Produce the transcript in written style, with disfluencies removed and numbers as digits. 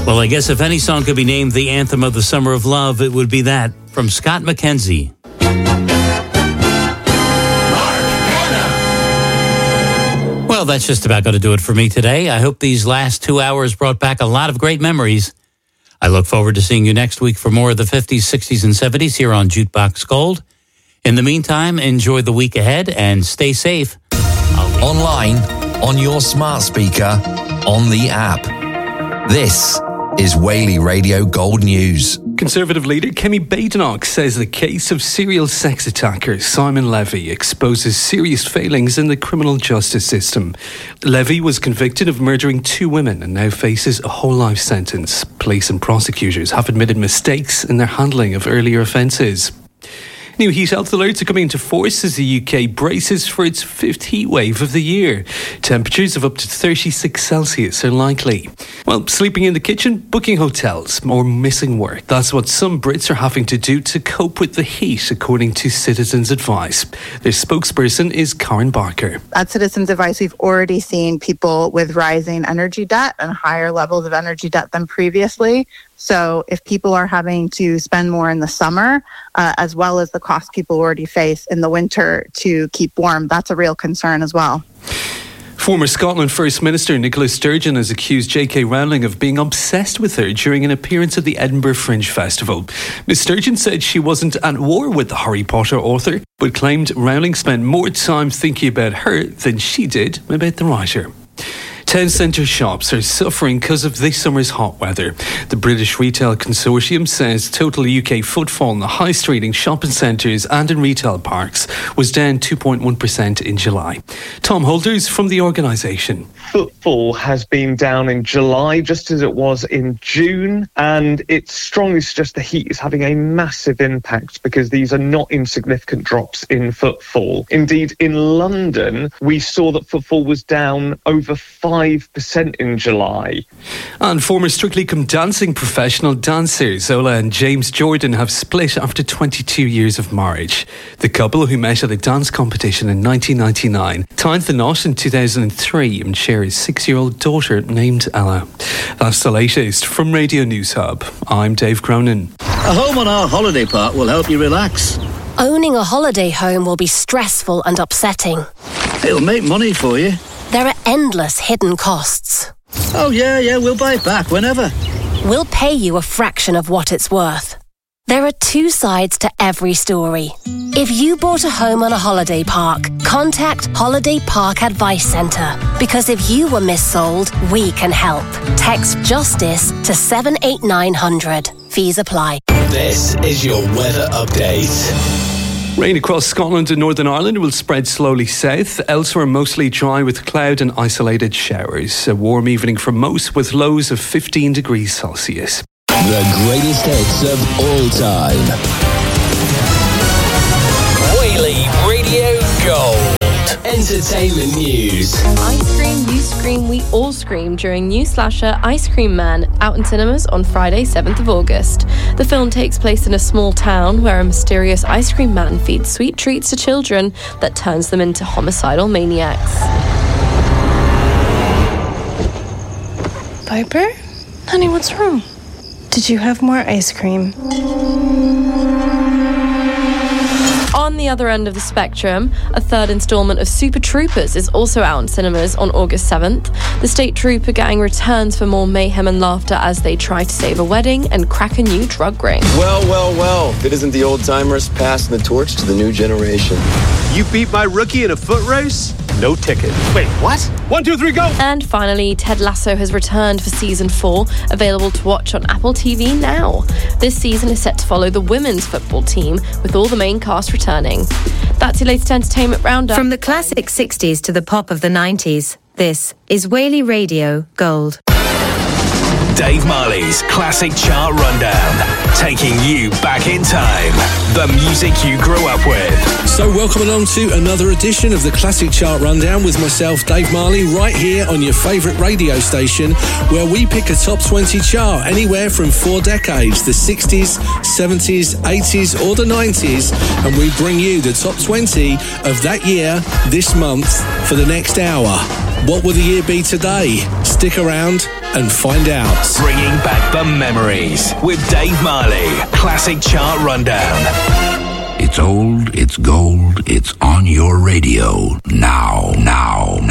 Well, I guess if any song could be named the anthem of the summer of love, it would be that from Scott McKenzie. Well, that's just about going to do it for me today. I hope these last 2 hours brought back a lot of great memories. I look forward to seeing you next week for more of the 50s, 60s, and 70s here on Jukebox Gold. In the meantime, enjoy the week ahead and stay safe. Online, on your smart speaker, on the app. This is Whaley Radio Gold News. Conservative leader Kemi Badenoch says the case of serial sex attacker Simon Levy exposes serious failings in the criminal justice system. Levy was convicted of murdering 2 women and now faces a whole life sentence. Police and prosecutors have admitted mistakes in their handling of earlier offences. New heat health alerts are coming into force as the UK braces for its 5th heat wave of the year. Temperatures of up to 36 Celsius are likely. Well, sleeping in the kitchen, booking hotels, or missing work. That's what some Brits are having to do to cope with the heat, according to Citizens Advice. Their spokesperson is Karen Barker. At Citizens Advice, we've already seen people with rising energy debt and higher levels of energy debt than previously. So if people are having to spend more in the summer, as well as the cost people already face in the winter to keep warm, that's a real concern as well. Former Scotland First Minister Nicola Sturgeon has accused J.K. Rowling of being obsessed with her during an appearance at the Edinburgh Fringe Festival. Ms. Sturgeon said she wasn't at war with the Harry Potter author, but claimed Rowling spent more time thinking about her than she did about the writer. Town centre shops are suffering because of this summer's hot weather. The British Retail Consortium says total UK footfall in the high street in shopping centres and in retail parks was down 2.1% in July. Tom Holders from the organisation. Footfall has been down in July, just as it was in June, and it strongly suggests the heat is having a massive impact because these are not insignificant drops in footfall. Indeed, in London, we saw that footfall was down over 5% in July. And former Strictly Come Dancing professional dancers Ola and James Jordan have split after 22 years of marriage. The couple, who met at a dance competition in 1999, tied the knot in 2003 and share a 6-year-old daughter named Ella. That's the latest from Radio News Hub. I'm Dave Cronin. A home on our holiday park will help you relax. Owning a holiday home will be stressful and upsetting. It'll make money for you. There are endless hidden costs. Oh, yeah, we'll buy it back whenever. We'll pay you a fraction of what it's worth. There are 2 sides to every story. If you bought a home on a holiday park, contact Holiday Park Advice Centre. Because if you were missold, we can help. Text JUSTICE to 78900. Fees apply. This is your weather update. Rain across Scotland and Northern Ireland will spread slowly south. Elsewhere, mostly dry with cloud and isolated showers. A warm evening for most with lows of 15 degrees Celsius. The greatest hits of all time. Whaley Radio Gold. Entertainment news. I scream, you scream, we all scream during new slasher Ice Cream Man, out in cinemas on Friday, 7th of August. The film takes place in a small town where a mysterious ice cream man feeds sweet treats to children that turns them into homicidal maniacs. Piper? Honey, what's wrong? Did you have more ice cream? On the other end of the spectrum, a 3rd instalment of Super Troopers is also out in cinemas on August 7th. The State Trooper gang returns for more mayhem and laughter as they try to save a wedding and crack a new drug ring. Well, if it isn't the old-timers passing the torch to the new generation. You beat my rookie in a foot race? No ticket. Wait, what? 1, 2, 3, go! And finally, Ted Lasso has returned for season 4, available to watch on Apple TV now. This season is set to follow the women's football team, with all the main cast returning. That's your latest entertainment roundup. From the classic 60s to the pop of the 90s, this is Whaley Radio Gold. Dave Marley's Classic Chart Rundown, taking you back in time. The music you grew up with. So welcome along to another edition of the Classic Chart Rundown with myself, Dave Marley, right here on your favourite radio station, where we pick a top 20 chart anywhere from 4 decades, the 60s, 70s, 80s or the 90s, and we bring you the top 20 of that year this month for the next hour. What will the year be today? Stick around and find out. Bringing back the memories with Dave Marley. Classic Chart Rundown. It's old, it's gold, it's on your radio now.